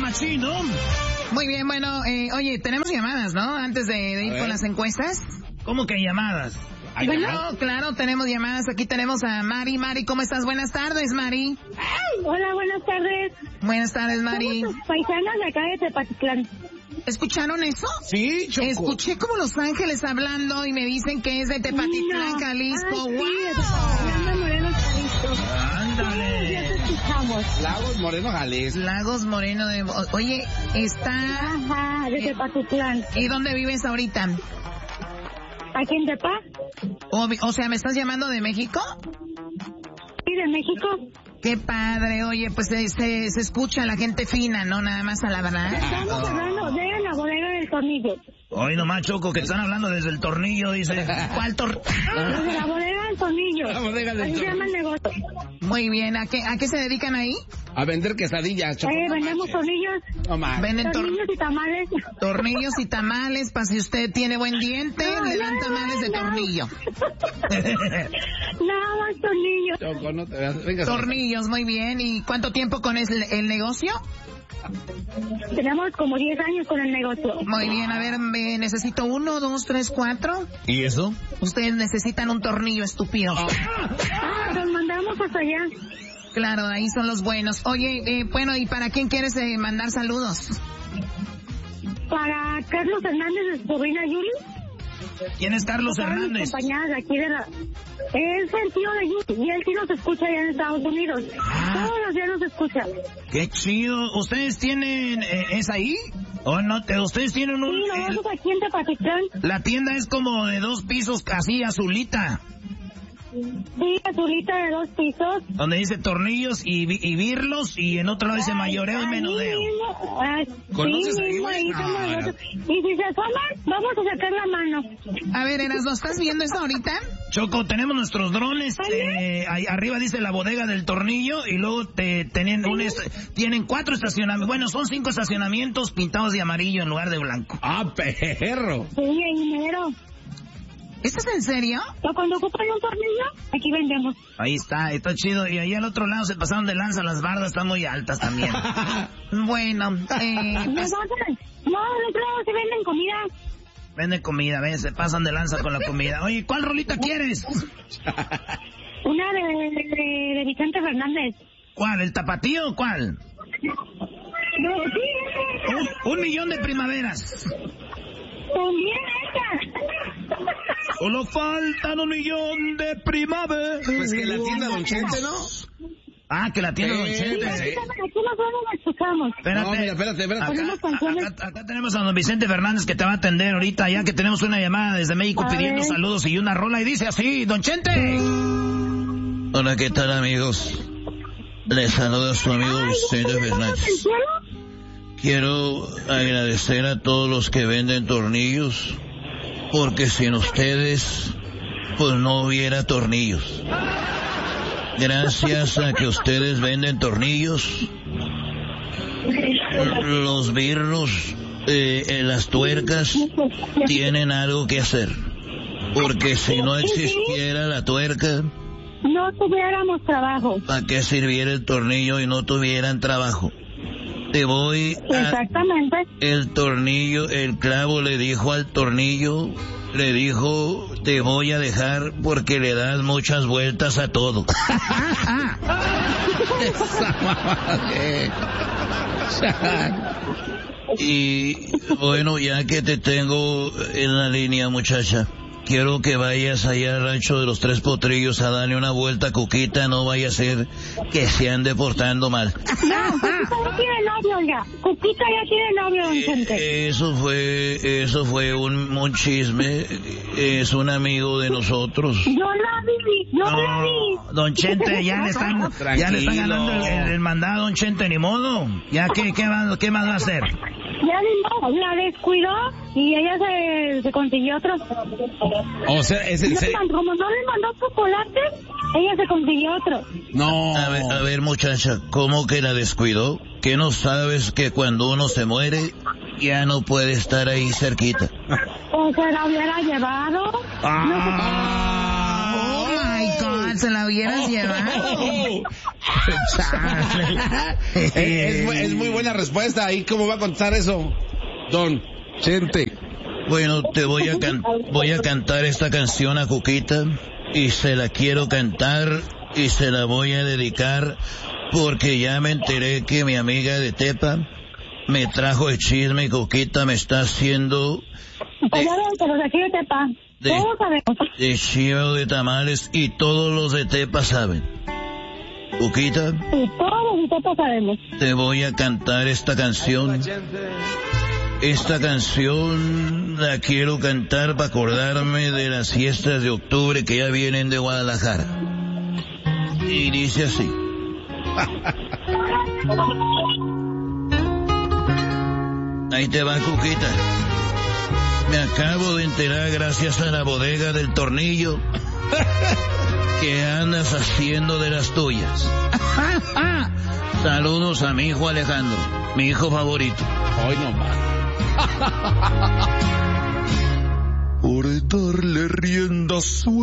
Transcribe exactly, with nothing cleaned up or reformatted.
machín, ¿no? Muy bien, bueno, eh, oye, tenemos llamadas, ¿no? Antes de, de ir con las encuestas. ¿Cómo que llamadas? Bueno, claro, tenemos llamadas. Aquí tenemos a Mari. Mari, ¿cómo estás? Buenas tardes, Mari. Hola, buenas tardes. Buenas tardes, Mari. Somos paisanas de acá de Tepatitlán. ¿Escucharon eso? Sí, Choco. Escuché como Los Ángeles hablando y me dicen que es de Tepatitlán, No. Jalisco. Ay, ¡Wow! sí, de Tepatitlán, Moreno, Jalisco. Ándale. Ya te escuchamos. Lagos Moreno, Jalisco. Lagos Moreno de... Oye, está... Ajá, de Tepatitlán. ¿Y dónde vives ahorita? ¿Aquí en Tepa? O, o sea, ¿me estás llamando de México? Sí, de México. Qué padre, oye, pues se, se, se escucha la gente fina, ¿no? Nada más a la verdad. Estamos hablando de la bodega del tornillo. Hoy nomás, Choco, que están hablando desde el tornillo, dice. ¿Cuál tor...? Desde la bodega del tornillo. La bodega del Así se llama el negocio. Muy bien, ¿a qué, a qué se dedican ahí? A vender quesadillas, Choco. Eh, no vendemos manches. tornillos, No más. Venden tor- tornillos y tamales. tornillos y tamales, para si usted tiene buen diente, No, le dan no, tamales de no. tornillo. Nada más tornillos. Choco, no te veas. Venga, Tornillos, muy bien. ¿Y cuánto tiempo con el, el negocio? Tenemos como diez años con el negocio. Muy bien, a ver, me necesito uno, dos, tres, cuatro. ¿Y eso? Ustedes necesitan un tornillo estúpido. Ah, los mandamos hasta allá. Claro, ahí son los buenos. Oye, eh, bueno, ¿y para quién quieres eh, mandar saludos? Para Carlos Hernández de su sobrina Yuri. ¿Quién es Carlos Todas mis Hernández? compañeras de aquí de la... Es el tío de Yuri y él sí nos escucha allá en Estados Unidos. Ah. Todos los días nos escucha. Qué chido. ¿Ustedes tienen... Eh, ¿Es ahí? ¿O no? Te, ¿Ustedes tienen un... Sí, el- nosotros aquí en Tepatitlán. la tienda es como de dos pisos, así, azulita. Sí, azulita de dos pisos. Donde dice tornillos y, vi- y birlos, y en otro lado dice mayoreo y Ahí menudeo. mismo, ah, ¿Conoces sí, ahí, mismo, güey? ahí estamos Ah, nosotros. Y si se asoman, vamos a sacar la mano. A ver, Erasmo, ¿estás viendo eso ahorita? Choco, tenemos nuestros drones, eh, ahí arriba dice la bodega del tornillo, y luego te tienen un est- tienen cuatro estacionamientos, bueno, son cinco estacionamientos pintados de amarillo en lugar de blanco. Ah, perro. Sí, ahí mero. ¿Estás en serio? O cuando ocupan un tornillo, aquí vendemos. Ahí está, está chido, y ahí al otro lado se pasaron de lanza, las bardas están muy altas también. Bueno, eh, pues, Nosotros, no, nosotros se venden comida. Venden comida, ven, se pasan de lanza con la comida. Oye, ¿cuál rolita quieres? Una de, de, de Vicente Fernández. ¿Cuál, el tapatío o cuál? No, sí, Un, un millón de primaveras. también esa. Solo faltan un millón de primaveras. Pues que la tienda Don Chente, ¿no? Ah, que la tiene Don Eh, Chente. sí. Aquí nosotros la escuchamos. Espérate. No, mira, espérate, espérate. Acá, Ponemos canciones. acá- acá tenemos a don Vicente Fernández que te va a atender ahorita, ya que tenemos una llamada desde México A pidiendo ver. saludos y una rola, y dice así, Don Chente. Hola, ¿qué tal, amigos? Les saluda su amigo Vicente ¿estamos en Fernández. cielo? Quiero agradecer a todos los que venden tornillos, porque sin ustedes, pues no hubiera tornillos. Gracias a que ustedes venden tornillos, los birros, eh, eh, las tuercas, tienen algo que hacer. Porque si no existiera la tuerca, No tuviéramos trabajo. ¿para qué sirviera el tornillo y no tuvieran trabajo? Te voy a... Exactamente. El tornillo, el clavo le dijo al tornillo, le dijo, te voy a dejar porque le das muchas vueltas a todo. Y bueno, ya que te tengo en la línea, muchacha, quiero que vayas allá al rancho de los Tres Potrillos a darle una vuelta a Cuquita, no vaya a ser que se ande portando mal. No, Cuquita ya tiene novio, oiga. Cuquita ya tiene novio, don Chente. Eh, Eso fue, eso fue un, un chisme, es un amigo de nosotros. Yo la vi, yo la vi. No, Don Chente, ya le están, ya le están ganando el, el- el mandado, Don Chente, ni modo. Ya, ¿qué, qué, va- qué más va a hacer? Ya ni modo, la descuidó y ella se, se consiguió otro. O sea, es en No, serio. como no le mandó chocolate, ella se consiguió otro. No. A ver, a ver, muchacha, ¿cómo que la descuidó? ¿Que no sabes que cuando uno se muere, ya no puede estar ahí cerquita? O se la hubiera llevado. Oh my God, se la hubieras llevado. es, es, mu- es muy buena respuesta. ¿Ahí cómo va a contar eso, don Chente? Bueno, te voy a can- voy a cantar esta canción a Cuquita y se la quiero cantar y se la voy a dedicar porque ya me enteré que mi amiga de Tepa me trajo el chisme y Cuquita me está haciendo Pues ya ven, pero de aquí de Tepa. de, Todos sabemos. de chivo de tamales y todos los de Tepa saben. Cuquita, Sí, todos de Tepa sabemos. te voy a cantar esta canción. Esta canción la quiero cantar para acordarme de las fiestas de octubre que ya vienen de Guadalajara. Y dice así. Ahí te va, Cuquita. Me acabo de enterar gracias a la bodega del tornillo que andas haciendo de las tuyas. Saludos a mi hijo Alejandro, mi hijo favorito. Hoy no más. Por darle rienda suelta